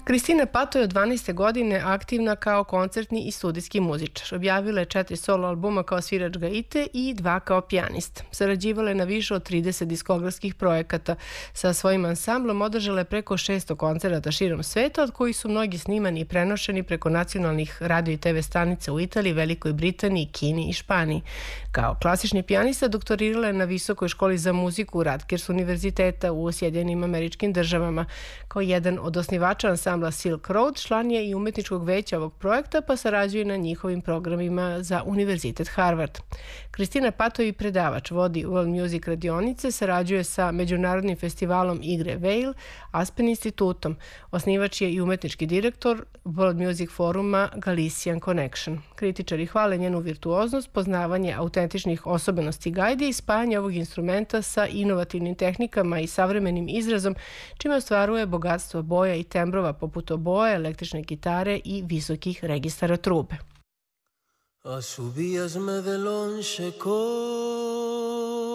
Kristina Pato je od 12. godine aktivna kao koncertni i studijski muzičar. Objavila je 4 solo albuma kao svirač gaite i 2 kao pijanist. Sarađivala je na više od 30 diskografskih projekata. Sa svojim ansamblom održala je preko 600 koncerata širom sveta, od kojih su mnogi snimani i prenošeni preko nacionalnih radio i TV stanica u Italiji, Velikoj Britaniji, Kini i Španiji. Kao klasični pijanista doktorirala je na Visokoj školi za muziku Rutgers univerziteta u Sjedinjenim Američkim Državama. Kao jedan od osnivača ansambla Silk Road, član je i umetničkog veća ovog projekta, pa sarađuje na njihovim programima za Univerzitet Harvard. Kristina Pato je predavač, vodi World Music radionice, sarađuje sa Međunarodnim festivalom igre Vail, Aspen institutom. Osnivač je i umetnički direktor World Music foruma Galician Connection. Kritičari hvale njenu virtuoznost, poznavanje autentičnih osobenosti gajde i spajanje ovog instrumenta sa inovativnim tehnikama i savremenim izrazom, čime ostvaruje bogatstvo boja i tembrova poput oboje, električne gitare i visokih registara trube. Subíasme de lonxe con